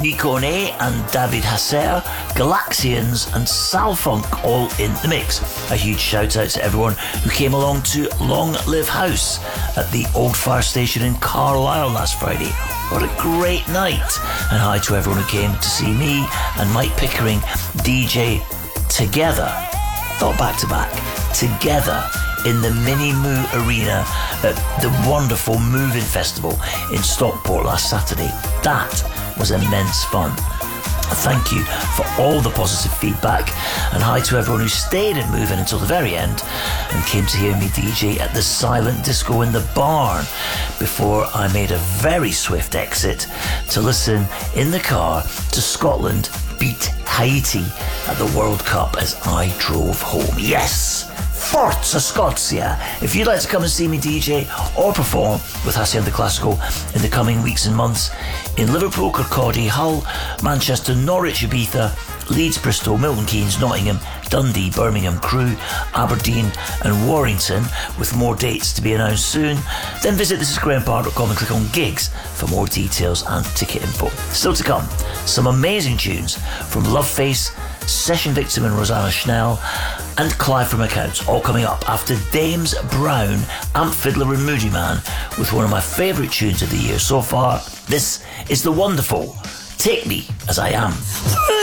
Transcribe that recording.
Nikone and David Hasser, Galaxians and Salfunk all in the mix. A huge shout out to everyone who came along to Long Live House at the Old Fire Station in Carlisle last Friday. What a great night. And hi to everyone who came to see me and Mike Pickering DJ together, not back to back, together in the Mini Moo Arena at the wonderful Move-In Festival in Stockport last Saturday. That was immense fun. Thank you for all the positive feedback, and hi to everyone who stayed at Move-In until the very end and came to hear me DJ at the Silent Disco in the Barn before I made a very swift exit to listen in the car to Scotland beat Haiti at the World Cup as I drove home. Yes! Forza Scotia! If you'd like to come and see me DJ or perform with Hacienda Classical in the coming weeks and months in Liverpool, Kirkcaldy, Hull, Manchester, Norwich, Ibiza, Leeds, Bristol, Milton Keynes, Nottingham, Dundee, Birmingham, Crewe, Aberdeen and Warrington, with more dates to be announced soon, then visit thisisgrahamparr.com and click on gigs for more details and ticket info. Still to come, some amazing tunes from Loveface, Session Victim and Rosanna Schnell, and Clive from Accounts, all coming up after Dames Brown, Amp Fiddler and Moody Man with one of my favourite tunes of the year so far. This is the wonderful Take Me As I Am.